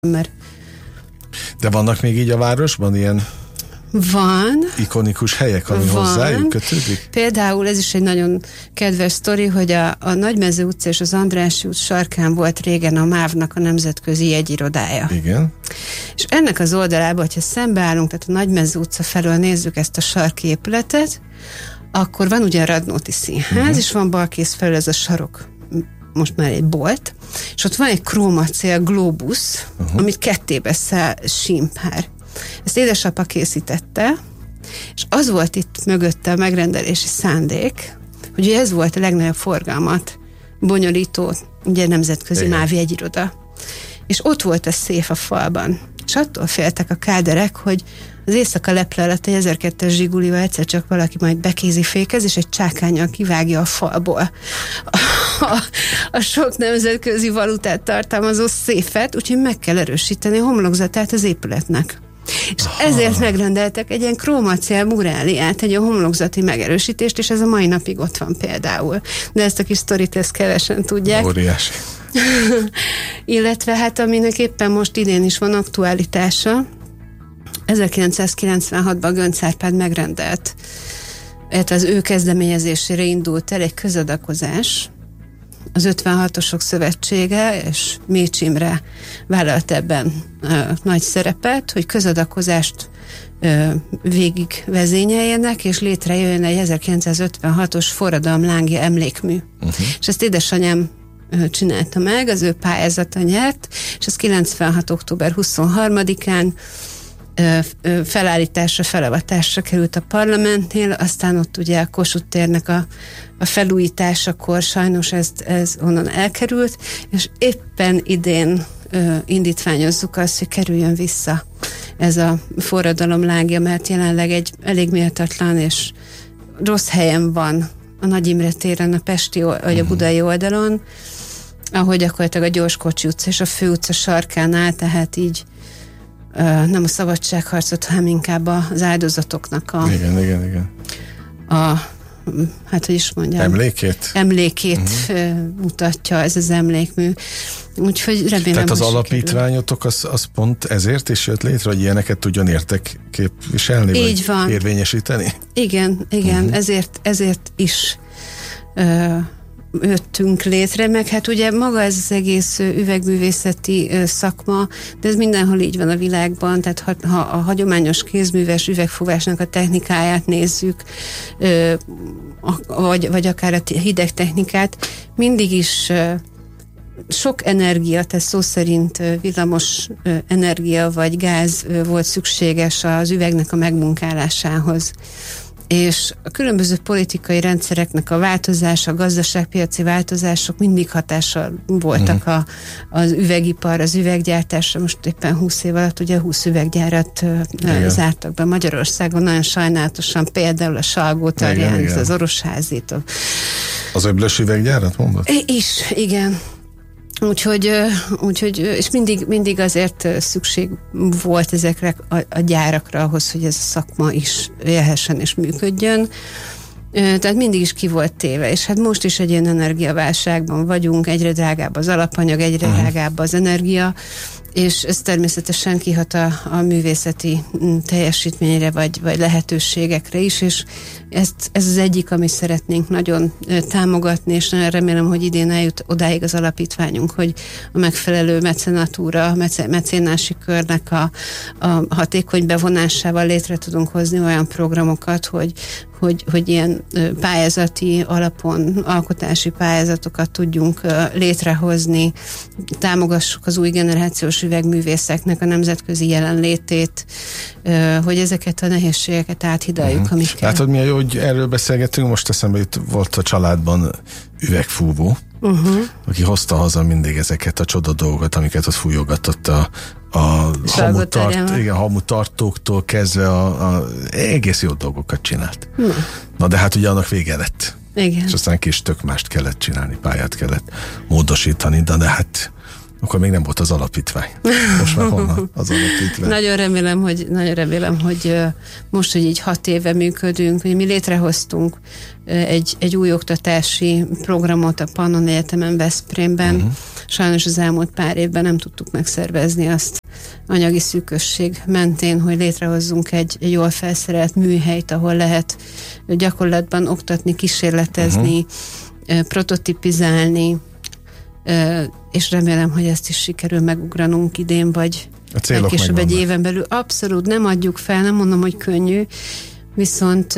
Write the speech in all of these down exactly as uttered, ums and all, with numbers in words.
mert... De vannak még így a városban ilyen Van. ikonikus helyek, ami van. hozzájuk kötődik? Például ez is egy nagyon kedves sztori, hogy a, a Nagymező utca és az Andrássy út sarkán volt régen a MÁV-nak a nemzetközi jegyirodája. Igen. És ennek az oldalában, hogyha szembeállunk, tehát a Nagymező utca felől nézzük ezt a sarki épületet, akkor van ugye a Radnóti Színház, uh-huh. és van balkész felül ez a sarok, most már egy bolt, és ott van egy krómacél glóbusz, uh-huh. amit kettébe száll símpár. Ezt édesapa készítette, és az volt itt mögötte a megrendelési szándék, hogy ez volt a legnagyobb forgalmat bonyolító, ugye nemzetközi MÁV jegyiroda. És ott volt a széf a falban. És attól féltek a káderek, hogy az éjszaka leple alatt egy ezerkettes Zsigulival egyszer csak valaki majd bekézifékez, és egy csákánnyal kivágja a falból a, a, a sok nemzetközi valutát tartalmazó széfet, úgyhogy meg kell erősíteni a homlokzatát az épületnek. És Aha. ezért megrendeltek egy ilyen krómacél muráliát, egy ilyen homlokzati megerősítést, és ez a mai napig ott van például. De ezt a kis sztorit ezt kevesen tudják. Óriási. Illetve hát aminek éppen most idén is van aktualitása, ezerkilencszázkilencvenhatban Göncz Árpád megrendelt, illetve az ő kezdeményezésére indult el egy közadakozás, az ötvenhatosok szövetsége, és Mécs Imre vállalt ebben ö, nagy szerepet, hogy közadakozást ö, végig vezényeljenek, és létrejöjjön egy ezerkilencszázötvenhatos forradalom lángja emlékmű. Uh-huh. És ezt édesanyám ö, csinálta meg, az ő pályázata nyert, és ez kilencvenhat október huszonharmadikán ö, ö, felállításra, felavatásra került a parlamentnél, aztán ott ugye a Kossuth térnek a a felújításakor sajnos ez, ez onnan elkerült, és éppen idén ö, indítványozzuk azt, hogy kerüljön vissza ez a forradalom lángja, mert jelenleg egy elég méltatlan és rossz helyen van a Nagy Imre téren, a pesti vagy a budai oldalon, ahogy gyakorlatilag a Gyorskocsi utca és a Fő utca sarkán áll, tehát így ö, nem a szabadságharcot, hanem inkább az áldozatoknak a... Igen, igen, igen. A, hát hogy is mondjam, emlékét, emlékét uh-huh. mutatja ez az emlékmű. Úgyhogy remélem, tehát az hogy alapítványotok az, az pont ezért is jött létre, hogy ilyeneket tudjon értek képviselni, így vagy van. Érvényesíteni? Igen, igen, uh-huh. ezért, ezért is uh, jöttünk létre, meg hát ugye maga ez az egész üvegművészeti szakma, de ez mindenhol így van a világban, tehát ha, ha a hagyományos kézműves üvegfúvásnak a technikáját nézzük, vagy, vagy akár a hideg technikát, mindig is sok energia, tehát szó szerint villamos energia vagy gáz volt szükséges az üvegnek a megmunkálásához. És a különböző politikai rendszereknek a változása, a gazdaságpiaci változások mindig hatással voltak uh-huh. a, az üvegipar, az üveggyártásra. Most éppen húsz év alatt ugye húsz üveggyárat uh, zártak be Magyarországon, nagyon sajnálatosan, például a Salgótarján, az Orosházit. Az Öblös üveggyárat mondod? Is, igen. Úgyhogy, úgyhogy, és mindig, mindig azért szükség volt ezekre a, a gyárakra ahhoz, hogy ez a szakma is élhessen és működjön. Tehát mindig is ki volt téve, és hát most is egy ilyen energiaválságban vagyunk, egyre drágább az alapanyag, egyre uh-huh. drágább az energia, és ez természetesen kihat a, a művészeti teljesítményre, vagy, vagy lehetőségekre is, és ezt, ez az egyik, amit szeretnénk nagyon támogatni, és nagyon remélem, hogy idén eljut odáig az alapítványunk, hogy a megfelelő mecenatúra, a mece, mecénási körnek a, a hatékony bevonásával létre tudunk hozni olyan programokat, hogy, hogy, hogy ilyen pályázati alapon alkotási pályázatokat tudjunk létrehozni, támogassuk az új generációs üvegművészeknek a nemzetközi jelenlétét, hogy ezeket a nehézségeket áthidaljuk, uh-huh. amikkel. Látod, milyen jó, hogy erről beszélgetünk, most eszembe itt volt a családban üvegfúvó, uh-huh. aki hozta haza mindig ezeket a csoda dolgokat, amiket ott fújogatott a, a hamutart, igen, hamutartóktól kezdve a, a egész jó dolgokat csinált. Na. Na de hát ugye annak vége lett. Igen. És aztán kis tök mást kellett csinálni, pályát kellett módosítani, de, de hát akkor még nem volt az alapítvány. Most már honnan az alapítvány? Nagyon remélem, hogy, nagyon remélem, hogy most, hogy így hat éve működünk, hogy mi létrehoztunk egy, egy új oktatási programot a Pannon Egyetemen Veszprémben, uh-huh. sajnos az elmúlt pár évben nem tudtuk megszervezni azt anyagi szűkösség mentén, hogy létrehozzunk egy, egy jól felszerelt műhelyt, ahol lehet gyakorlatban oktatni, kísérletezni, uh-huh. prototipizálni, és remélem, hogy ezt is sikerül megugranunk idén, vagy legkésőbb egy éven belül. Abszolút nem adjuk fel, nem mondom, hogy könnyű, viszont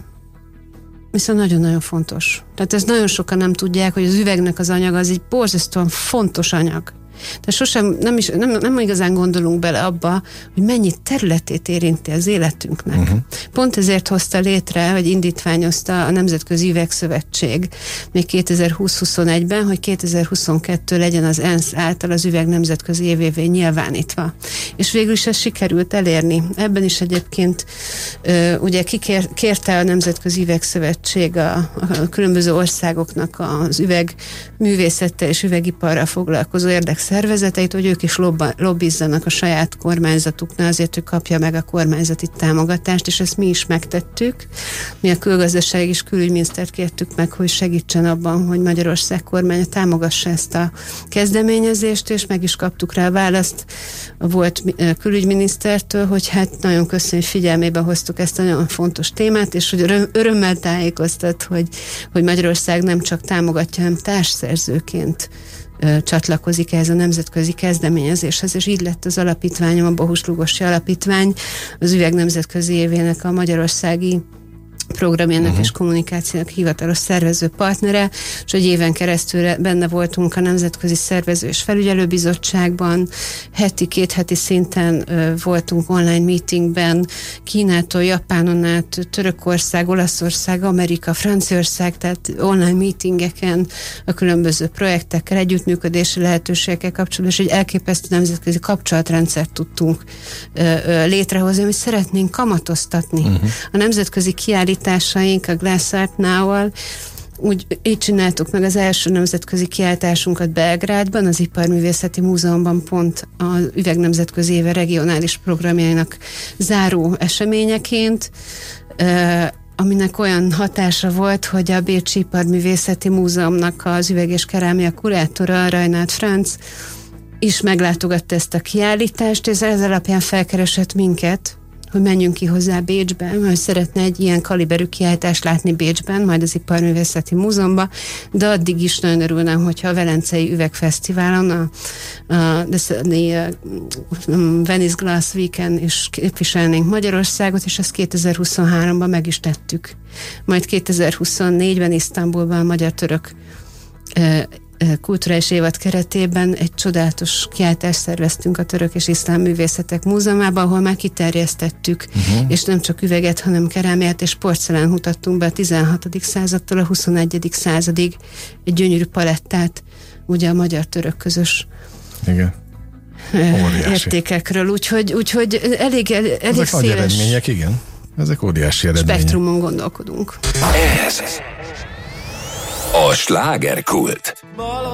viszont nagyon-nagyon fontos. Tehát ezt nagyon sokan nem tudják, hogy az üvegnek az anyag az egy borzasztóan fontos anyag. Tehát sosem, nem, is, nem, nem igazán gondolunk bele abba, hogy mennyi területét érinti az életünknek. Uh-huh. Pont ezért hozta létre, vagy indítványozta a Nemzetközi Üvegszövetség még kétezer-húsz-huszonegyben, hogy kétezer-huszonkettő legyen az ENSZ által az üveg nemzetközi évévé nyilvánítva. És végül is ezt sikerült elérni. Ebben is egyébként ö, ugye kikérte a Nemzetközi Üvegszövetség a, a különböző országoknak az üvegművészettel és üvegiparral foglalkozó érdekszervezeteit, szervezeteit, hogy ők is lobba, lobbizzanak a saját kormányzatuknál azért, hogy kapja meg a kormányzati támogatást, és ezt mi is megtettük. Mi a külgazdaság és külügyminisztert kértük meg, hogy segítsen abban, hogy Magyarország kormánya támogassa ezt a kezdeményezést, és meg is kaptuk rá a választ a volt külügyminisztertől, hogy hát nagyon köszönjük, hogy figyelmébe hoztuk ezt a nagyon fontos témát, és hogy öröm, örömmel tájékoztat, hogy, hogy Magyarország nem csak támogatja, hanem társszerzőként csatlakozik ehhez a nemzetközi kezdeményezéshez, és így lett az alapítványom, a Bohus Lugosi Alapítvány, az üveg nemzetközi évének a magyarországi programjának uh-huh. és kommunikációnak hivatalos szervező partnere, és egy éven keresztül benne voltunk a Nemzetközi Szervező és Felügyelőbizottságban, heti, két heti szinten ö, voltunk online meetingben, Kínától, Japánon át, Törökország, Olaszország, Amerika, Franciaország, tehát online meetingeken a különböző projektekkel, együttműködési lehetőségekkel kapcsolatban, és egy elképesztő nemzetközi kapcsolatrendszert tudtunk ö, ö, létrehozni, amit szeretnénk kamatoztatni. Uh-huh. A nemzetközi kiállítás a Glass Art Now-val. Úgy így csináltuk meg az első nemzetközi kiállításunkat Belgrádban, az Iparművészeti Múzeumban, pont az Üveg Nemzetközi Éve regionális programjainak záró eseményeként, aminek olyan hatása volt, hogy a Bécsi Iparművészeti Múzeumnak az üveg és kerámia kurátora, Reinhard Franz is meglátogatta ezt a kiállítást, és ez alapján felkeresett minket, hogy menjünk ki hozzá Bécsbe, mert szeretne egy ilyen kaliberű kiállítást látni Bécsben, majd az Iparművészeti Múzeumban, de addig is nagyon örülném, hogyha a Velencei Üvegfesztiválon, a, a, a, a Venice Glass Weekend is képviselnénk Magyarországot, és ezt kétezer-huszonháromban meg is tettük. Majd kétezer-huszonnégyben Isztambulban a magyar-török kulturális évad keretében egy csodálatos kiállítást szerveztünk a Török és Iszlám Művészetek Múzeumában, ahol már kiterjesztettük, uh-huh. és nem csak üveget, hanem kerámiát és porcelán mutattunk be a tizenhatodik századtól a huszonegyedik századig egy gyönyörű palettát, ugye a magyar-török közös igen. értékekről, úgyhogy, úgyhogy elég, elég ezek széles nagy eredmények, igen. Ezek óriási eredmények. Spektrumon gondolkodunk. Ez a slágerkult.